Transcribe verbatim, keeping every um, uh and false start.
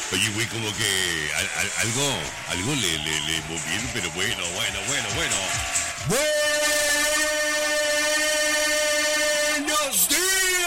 Oye, güey, como que al- al- algo, algo le, le, le movieron, pero bueno, bueno, bueno, bueno. ¡Bueno!